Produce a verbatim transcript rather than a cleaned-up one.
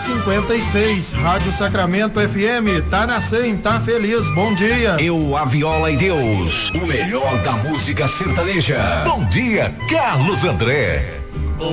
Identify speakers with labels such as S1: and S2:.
S1: cinquenta e seis. Rádio Sacramento F M, tá na cem, tá feliz. Bom dia.
S2: Eu, a Viola e Deus, o melhor da música sertaneja.
S3: Bom dia, Carlos André.